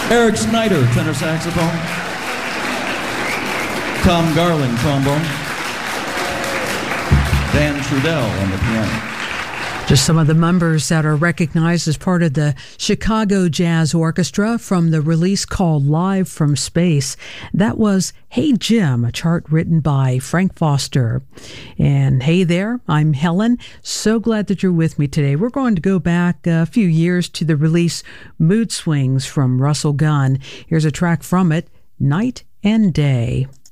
Eric Snyder, tenor saxophone. Tom Garland, trombone. Dan Trudell on the piano. Just some of the members that are recognized as part of the Chicago Jazz Orchestra from the release called Live from Space. That was Hey Jim, a chart written by Frank Foster. And hey there, I'm Helen. So glad that you're with me today. We're going to go back a few years to the release Mood Swings from Russell Gunn. Here's a track from it, Night and Day.